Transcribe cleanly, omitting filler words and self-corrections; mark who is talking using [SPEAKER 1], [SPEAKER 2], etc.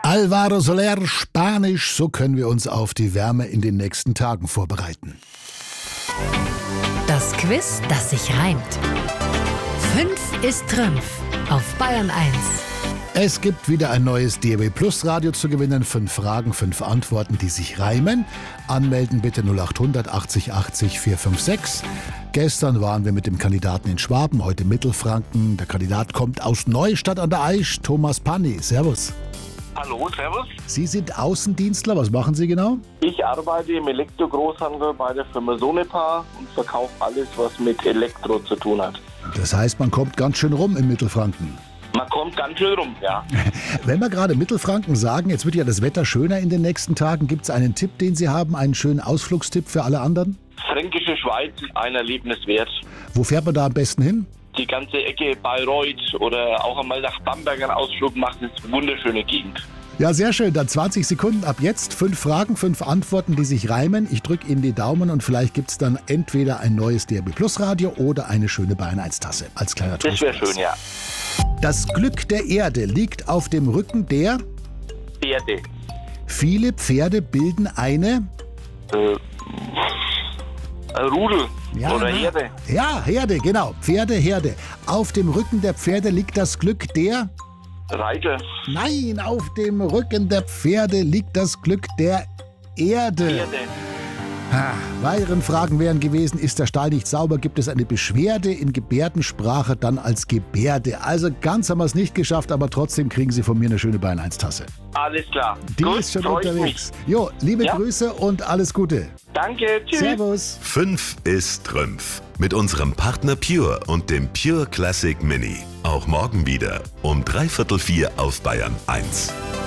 [SPEAKER 1] Alvaro Soler, Spanisch, so können wir uns auf die Wärme in den nächsten Tagen vorbereiten.
[SPEAKER 2] Das Quiz, das sich reimt. 5 ist Trümpf auf Bayern 1.
[SPEAKER 1] Es gibt wieder ein neues DAB Plus Radio zu gewinnen. 5 Fragen, 5 Antworten, die sich reimen. Anmelden bitte 0800 80 80 456. Gestern waren wir mit dem Kandidaten in Schwaben, heute Mittelfranken. Der Kandidat kommt aus Neustadt an der Aisch, Thomas Panni. Servus.
[SPEAKER 3] Hallo, servus.
[SPEAKER 1] Sie sind Außendienstler, was machen Sie genau?
[SPEAKER 3] Ich arbeite im Elektrogroßhandel bei der Firma Sonepar und verkaufe alles, was mit Elektro zu tun hat.
[SPEAKER 1] Das heißt, man kommt ganz schön rum in Mittelfranken.
[SPEAKER 3] Man kommt ganz schön rum, ja.
[SPEAKER 1] Wenn wir gerade Mittelfranken sagen, jetzt wird ja das Wetter schöner in den nächsten Tagen. Gibt es einen Tipp, den Sie haben, einen schönen Ausflugstipp für alle anderen?
[SPEAKER 3] Fränkische Schweiz, ein Erlebnis wert.
[SPEAKER 1] Wo fährt man da am besten hin?
[SPEAKER 3] Die ganze Ecke Bayreuth oder auch einmal nach Bamberg einen Ausflug macht, ist eine wunderschöne Gegend.
[SPEAKER 1] Ja, sehr schön. Dann 20 Sekunden ab jetzt. 5 Fragen, 5 Antworten, die sich reimen. Ich drücke Ihnen die Daumen und vielleicht gibt es dann entweder ein neues DAB Plus Radio oder eine schöne Bayern 1 Tasse als kleiner
[SPEAKER 3] Das wäre schön, ja.
[SPEAKER 1] Das Glück der Erde liegt auf dem Rücken der...
[SPEAKER 3] Pferde.
[SPEAKER 1] Viele Pferde bilden eine...
[SPEAKER 3] Rudel
[SPEAKER 1] Ja,
[SPEAKER 3] oder Herde.
[SPEAKER 1] Ja, Herde, genau. Pferde, Herde. Auf dem Rücken der Pferde liegt das Glück der...
[SPEAKER 3] Reiter.
[SPEAKER 1] Nein, auf dem Rücken der Pferde liegt das Glück der Erde.
[SPEAKER 3] Pferde.
[SPEAKER 1] Weiteren Fragen wären gewesen, ist der Stall nicht sauber, gibt es eine Beschwerde in Gebärdensprache, dann als Gebärde. Also ganz haben wir es nicht geschafft, aber trotzdem kriegen Sie von mir eine schöne Bayern 1 Tasse.
[SPEAKER 3] Alles klar.
[SPEAKER 1] Die
[SPEAKER 3] Gut,
[SPEAKER 1] ist schon
[SPEAKER 3] freu ich
[SPEAKER 1] unterwegs.
[SPEAKER 3] mich.
[SPEAKER 1] Jo, liebe
[SPEAKER 3] Ja?
[SPEAKER 1] Grüße und alles Gute.
[SPEAKER 3] Danke, tschüss.
[SPEAKER 1] Servus.
[SPEAKER 4] 5 ist Trümpf. Mit unserem Partner Pure und dem Pure Classic Mini. Auch morgen wieder um 3/4 auf Bayern 1.